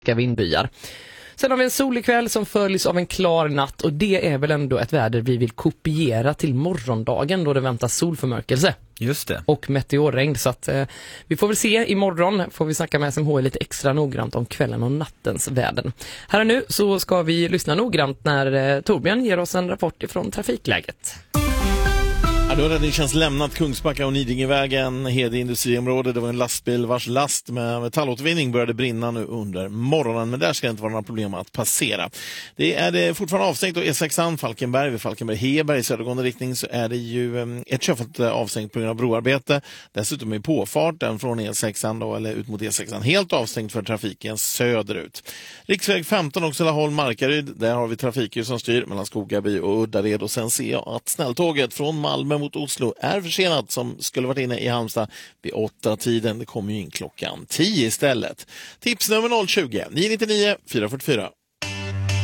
vindbyar. Sen har vi en solig kväll som följs av en klar natt, och det är väl ändå ett väder vi vill kopiera till morgondagen då det väntas solförmörkelse. Just det. Och meteorregn, så att vi får väl se imorgon, får vi snacka med SMHI lite extra noggrant om kvällen och nattens väder. Här och nu så ska vi lyssna noggrant när Torbjörn ger oss en rapport ifrån trafikläget. Ja, då har räddningstjänst lämnat Kungsbacka och Nidingevägen, Hede industriområde. Det var en lastbil vars last med metallåtervinning började brinna nu under morgonen, men där ska det inte vara några problem att passera. Det är fortfarande avstängt, och E6an Falkenberg vid Falkenberg-Heberg i södergående riktning så är det ju ett körfält avstängt på grund av broarbete. Dessutom är påfarten från E6an då, eller ut mot E6an helt avstängt för trafiken söderut. Riksväg 15 också Laholm-Markaryd, där har vi trafikljus som styr mellan Skogaby och Uddared, och sen ser jag att snälltåget från Malmö mot Oslo är försenat, som skulle varit inne i Halmstad vid 8-tiden. Det kommer ju in klockan 10 istället. Tipsnummer 020 999 444.